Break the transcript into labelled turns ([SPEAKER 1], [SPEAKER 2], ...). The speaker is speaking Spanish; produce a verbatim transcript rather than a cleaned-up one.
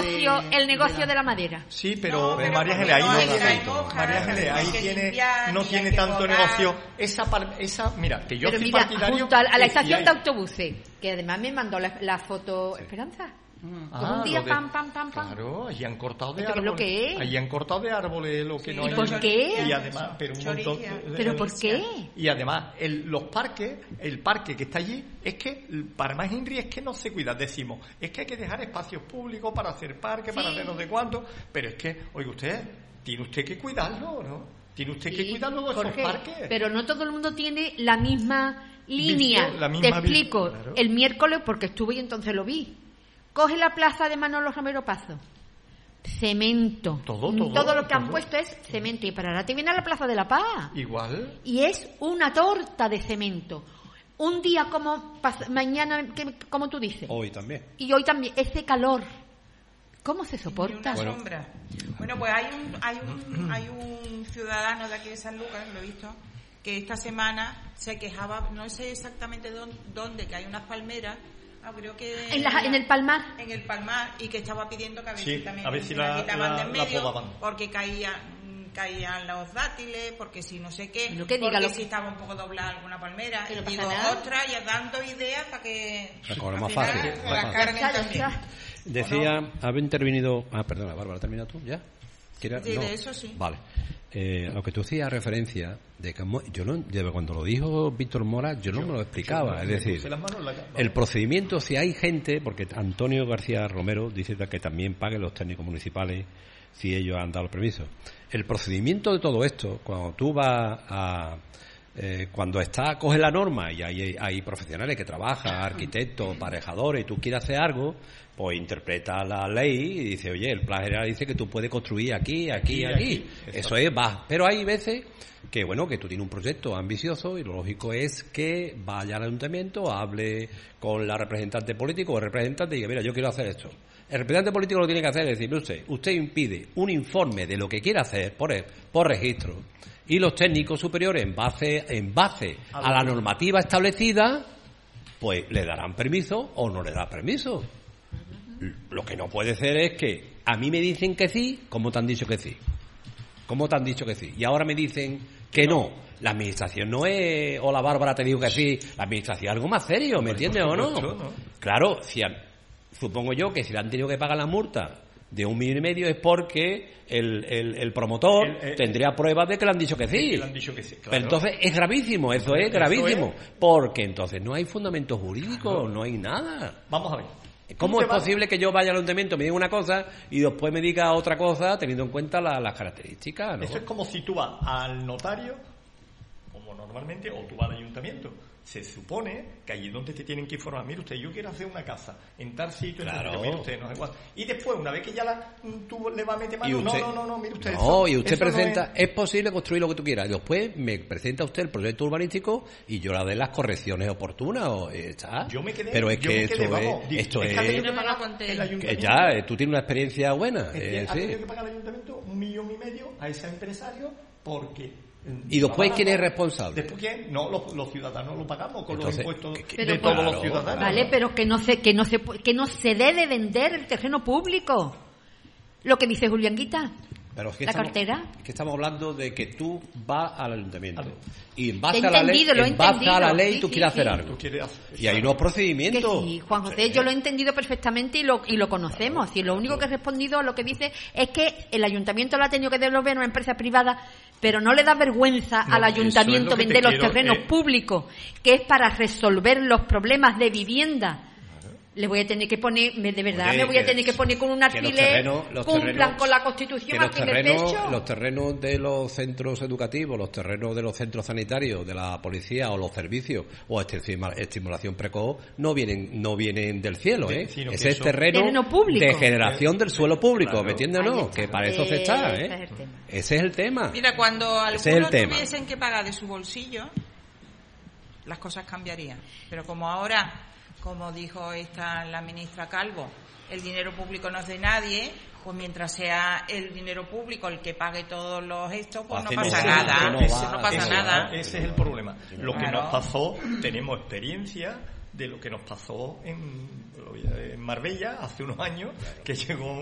[SPEAKER 1] negocio,
[SPEAKER 2] de,
[SPEAKER 1] el negocio
[SPEAKER 2] de la...
[SPEAKER 1] de la madera.
[SPEAKER 3] Sí, pero,
[SPEAKER 4] no, pero
[SPEAKER 3] María Ángeles, ahí,
[SPEAKER 4] no,
[SPEAKER 3] no,
[SPEAKER 4] no,
[SPEAKER 3] María Ángeles, ahí tiene,
[SPEAKER 4] limpiar,
[SPEAKER 3] no tiene
[SPEAKER 4] que
[SPEAKER 3] tanto
[SPEAKER 4] botar.
[SPEAKER 3] negocio. Esa, par, esa, mira, que yo
[SPEAKER 1] Pero
[SPEAKER 3] soy
[SPEAKER 1] mira,
[SPEAKER 3] partidario.
[SPEAKER 1] junto a, a la
[SPEAKER 3] que
[SPEAKER 1] estación
[SPEAKER 3] si
[SPEAKER 1] de
[SPEAKER 3] hay-
[SPEAKER 1] autobuses, que además me mandó la, la foto Esperanza.
[SPEAKER 3] Ah,
[SPEAKER 1] Pues un día
[SPEAKER 3] lo de-
[SPEAKER 1] pam, pam, pam, pam.
[SPEAKER 3] Claro, allí han cortado de
[SPEAKER 1] ¿Esto qué es
[SPEAKER 3] árboles.
[SPEAKER 1] lo que es?
[SPEAKER 3] Allí han cortado de árboles lo que
[SPEAKER 4] Sí,
[SPEAKER 3] no hay.
[SPEAKER 1] ¿y por qué?
[SPEAKER 3] Y además, pero un montón.
[SPEAKER 4] Choricia.
[SPEAKER 3] de-
[SPEAKER 1] ¿Pero
[SPEAKER 3] de-
[SPEAKER 1] por qué?
[SPEAKER 3] Y además, el, los parques, el parque que está allí, es que, para más Inri, es que no se cuida. Decimos, es que hay que dejar espacios públicos para hacer parques, para
[SPEAKER 1] Sí.
[SPEAKER 3] hacer no sé cuánto, pero es que, oiga usted, tiene usted que cuidarlo, ¿no? Tiene usted que
[SPEAKER 1] Sí,
[SPEAKER 3] cuidar luego esos
[SPEAKER 1] Jorge,
[SPEAKER 3] parques.
[SPEAKER 1] pero no todo el mundo tiene la misma línea.
[SPEAKER 3] Visión, la misma
[SPEAKER 1] Te
[SPEAKER 3] vis-
[SPEAKER 1] explico.
[SPEAKER 3] claro.
[SPEAKER 1] El miércoles, porque estuve y entonces lo vi. Coge la plaza de Manolo Romero Pazo. Cemento.
[SPEAKER 3] Todo, todo,
[SPEAKER 1] lo que han
[SPEAKER 3] todo.
[SPEAKER 1] puesto es cemento. Y para ahora te viene a la Plaza de la Paz.
[SPEAKER 3] Igual.
[SPEAKER 1] Y es una torta de cemento. Un día como pas- mañana, que- como tú dices.
[SPEAKER 2] Hoy también.
[SPEAKER 1] Y hoy también. Ese calor. ¿Cómo se
[SPEAKER 4] Ni
[SPEAKER 1] soporta?
[SPEAKER 4] una
[SPEAKER 2] Bueno.
[SPEAKER 4] sombra. Bueno, pues hay un, hay un hay un ciudadano de aquí de San Lucas, lo he visto, que esta semana se quejaba, no sé exactamente dónde, dónde que hay unas palmeras, ah, creo que
[SPEAKER 1] En, la- en el Palmar.
[SPEAKER 4] en el Palmar, y que estaba pidiendo que a ver
[SPEAKER 3] Sí,
[SPEAKER 4] si también
[SPEAKER 3] a ver si
[SPEAKER 4] la
[SPEAKER 3] la-
[SPEAKER 4] quitaban
[SPEAKER 3] la-
[SPEAKER 4] de en
[SPEAKER 3] la
[SPEAKER 4] medio,
[SPEAKER 3] podaban.
[SPEAKER 4] porque caían caían los dátiles, porque si no sé qué,
[SPEAKER 1] Lo que diga,
[SPEAKER 4] porque
[SPEAKER 1] lo-
[SPEAKER 4] si estaba un poco doblada alguna palmera,
[SPEAKER 1] Que no
[SPEAKER 4] y
[SPEAKER 1] pasa
[SPEAKER 4] digo,
[SPEAKER 1] nada.
[SPEAKER 4] ostras, ya dando ideas para que
[SPEAKER 2] La cobra
[SPEAKER 4] al
[SPEAKER 2] más
[SPEAKER 4] final
[SPEAKER 2] fácil,
[SPEAKER 4] se
[SPEAKER 2] más
[SPEAKER 4] la
[SPEAKER 2] fácil.
[SPEAKER 4] carguen
[SPEAKER 1] Ya está, ya
[SPEAKER 4] también.
[SPEAKER 1] está.
[SPEAKER 2] Decía, había intervenido... Ah, perdona, Bárbara, ¿termina tú ya? ¿Quieres?
[SPEAKER 4] Sí,
[SPEAKER 2] No.
[SPEAKER 4] de eso sí.
[SPEAKER 2] Vale. Eh, a lo que tú hacías referencia, de que mo- yo no, de cuando lo dijo Víctor Mora, yo no me lo explicaba. Es decir,
[SPEAKER 3] Puse las manos en la cara.
[SPEAKER 2] el procedimiento, si hay gente, porque Antonio García Romero dice que también paguen los técnicos municipales si ellos han dado el permiso. El procedimiento de todo esto, cuando tú vas a... Eh, cuando está, coge la norma y hay, hay profesionales que trabajan, arquitectos, parejadores, y tú quieres hacer algo, pues interpreta la ley y dice, oye, el plan general dice que tú puedes construir aquí, aquí,
[SPEAKER 3] Aquí,
[SPEAKER 2] aquí.
[SPEAKER 3] aquí.
[SPEAKER 2] Eso es, va. Pero hay veces que, bueno, que tú tienes un proyecto ambicioso y lo lógico es que vaya al ayuntamiento, hable con la representante político o el representante y diga, mira, yo quiero hacer esto. El representante político lo que tiene que hacer es decir, usted, usted impide un informe de lo que quiere hacer por, por registro y los técnicos superiores en base, en base a la normativa establecida, pues le darán permiso o no le darán permiso. Lo que no puede ser es que a mí me dicen que sí, ¿cómo te han dicho que sí? ¿Cómo te han dicho que sí? Y ahora me dicen que no. La administración no es, o la Bárbara te digo que sí, la administración es algo más serio, ¿me entiendes o no?
[SPEAKER 3] supuesto, ¿no?
[SPEAKER 2] Claro, si han- supongo yo que si le han tenido que pagar la multa de un millón y medio es porque el, el, el promotor
[SPEAKER 3] El- el-
[SPEAKER 2] tendría pruebas de que le han dicho que sí.
[SPEAKER 3] Que le han dicho que sí, claro.
[SPEAKER 2] Pero entonces es gravísimo, eso es
[SPEAKER 3] Eso
[SPEAKER 2] gravísimo,
[SPEAKER 3] es.
[SPEAKER 2] porque entonces no hay fundamento jurídico, no hay nada.
[SPEAKER 3] Vamos a ver.
[SPEAKER 2] ¿Cómo
[SPEAKER 3] Tú
[SPEAKER 2] es
[SPEAKER 3] te vas-
[SPEAKER 2] posible que yo vaya al ayuntamiento, me diga una cosa y después me diga otra cosa teniendo en cuenta la- las características? ¿no?
[SPEAKER 3] Eso es como si tú vas al notario, como normalmente, o tú vas al ayuntamiento. Se supone que allí donde te tienen que informar, mire usted, yo quiero hacer una casa en tal sitio, en tal
[SPEAKER 2] Claro.
[SPEAKER 3] sitio, mire usted, no sé cuál. Y después, una vez que ya la, tú le vas a meter
[SPEAKER 2] Y
[SPEAKER 3] mano,
[SPEAKER 2] usted-
[SPEAKER 3] no, no, no, no, mire usted.
[SPEAKER 2] No,
[SPEAKER 3] eso-
[SPEAKER 2] y usted
[SPEAKER 3] eso no
[SPEAKER 2] presenta,
[SPEAKER 3] es-
[SPEAKER 2] es... posible construir lo que tú quieras. Y después me presenta usted el proyecto urbanístico y yo le doy las correcciones oportunas. O, eh, está.
[SPEAKER 3] Yo me quedé,
[SPEAKER 2] Pero es
[SPEAKER 3] yo
[SPEAKER 2] que
[SPEAKER 3] me
[SPEAKER 2] esto
[SPEAKER 3] quedé,
[SPEAKER 2] es,
[SPEAKER 3] vamos, di-
[SPEAKER 2] esto
[SPEAKER 3] es
[SPEAKER 2] es,
[SPEAKER 3] que ha tenido
[SPEAKER 4] No
[SPEAKER 3] que
[SPEAKER 4] me lo
[SPEAKER 3] pagar
[SPEAKER 4] conté.
[SPEAKER 3] el
[SPEAKER 2] que
[SPEAKER 3] ayuntamiento.
[SPEAKER 2] ya, eh, tú tienes una experiencia buena.
[SPEAKER 3] Es que
[SPEAKER 2] eh,
[SPEAKER 3] ha
[SPEAKER 2] sí.
[SPEAKER 3] tenido que pagar al ayuntamiento un millón y medio a ese empresario porque...
[SPEAKER 2] Y después, ¿quién es responsable?
[SPEAKER 3] Después, ¿quién? No, los, los ciudadanos lo pagamos con
[SPEAKER 2] Entonces,
[SPEAKER 3] los impuestos
[SPEAKER 2] que-
[SPEAKER 1] que-
[SPEAKER 3] de
[SPEAKER 1] pero
[SPEAKER 3] todos
[SPEAKER 2] claro,
[SPEAKER 3] los ciudadanos.
[SPEAKER 1] Vale, pero que no se, que no se, pu- que no se debe vender el terreno público. Lo que dice Julián Guita.
[SPEAKER 2] Pero es que
[SPEAKER 1] ¿La
[SPEAKER 2] estamos,
[SPEAKER 1] cartera?
[SPEAKER 2] es que estamos hablando de que tú vas al ayuntamiento y en
[SPEAKER 1] He
[SPEAKER 2] base a la ley,
[SPEAKER 1] entendido, lo he
[SPEAKER 2] en base a la
[SPEAKER 1] entendido,
[SPEAKER 2] ley
[SPEAKER 1] sí,
[SPEAKER 2] tú
[SPEAKER 1] sí,
[SPEAKER 2] quieres
[SPEAKER 1] sí.
[SPEAKER 2] hacer
[SPEAKER 3] Tú
[SPEAKER 2] algo.
[SPEAKER 3] quieres hacer-
[SPEAKER 2] Y hay unos
[SPEAKER 1] Que
[SPEAKER 2] procedimientos.
[SPEAKER 1] sí, Juan José, yo lo he entendido perfectamente y lo, y lo conocemos. Y lo único que he respondido a lo que dice es que el ayuntamiento lo ha tenido que devolver a una empresa privada, pero no le da vergüenza
[SPEAKER 3] No,
[SPEAKER 1] al
[SPEAKER 3] eso es
[SPEAKER 1] ayuntamiento
[SPEAKER 3] lo que te
[SPEAKER 1] vender los
[SPEAKER 3] quiero,
[SPEAKER 1] terrenos
[SPEAKER 3] eh.
[SPEAKER 1] públicos, que es para resolver los problemas de vivienda. Le voy a tener que poner, me- de verdad,
[SPEAKER 2] Oye,
[SPEAKER 1] me voy a
[SPEAKER 2] que-
[SPEAKER 1] tener que poner con un
[SPEAKER 2] que los
[SPEAKER 1] alfiler,
[SPEAKER 2] terrenos- los
[SPEAKER 1] cumplan
[SPEAKER 2] terrenos-
[SPEAKER 1] con la
[SPEAKER 2] que
[SPEAKER 1] Constitución
[SPEAKER 2] los
[SPEAKER 1] aquí en el
[SPEAKER 2] terrenos,
[SPEAKER 1] pecho.
[SPEAKER 2] los terrenos de los centros educativos, los terrenos de los centros sanitarios, de la policía o los servicios o estima- estimulación precoz no vienen no vienen del cielo,
[SPEAKER 3] De-
[SPEAKER 2] ¿eh?
[SPEAKER 3] sino que
[SPEAKER 2] Ese es
[SPEAKER 3] son-
[SPEAKER 2] terreno,
[SPEAKER 1] Terreno público.
[SPEAKER 2] de generación del suelo público,
[SPEAKER 3] Claro.
[SPEAKER 2] ¿me entiendes o
[SPEAKER 1] Ahí
[SPEAKER 2] no?
[SPEAKER 1] está.
[SPEAKER 2] Que para eso se está,
[SPEAKER 1] Ese
[SPEAKER 2] ¿eh?
[SPEAKER 1] es el tema.
[SPEAKER 2] Ese es el tema.
[SPEAKER 4] Mira, cuando
[SPEAKER 2] Ese es el
[SPEAKER 4] algunos
[SPEAKER 2] tema.
[SPEAKER 4] tuviesen que pagar de su bolsillo, las cosas cambiarían. Pero como ahora, como dijo esta la ministra Calvo, el dinero público no es de nadie, pues mientras sea el dinero público el que pague todos los estos, pues no
[SPEAKER 2] Hace
[SPEAKER 4] pasa
[SPEAKER 2] no-
[SPEAKER 4] nada,
[SPEAKER 2] no
[SPEAKER 4] no,
[SPEAKER 2] va-
[SPEAKER 4] pasa
[SPEAKER 3] ese,
[SPEAKER 4] nada.
[SPEAKER 3] Ese es el problema. Lo que
[SPEAKER 4] Claro.
[SPEAKER 3] nos pasó, tenemos experiencia de lo que nos pasó en, en Marbella hace unos años, que llegó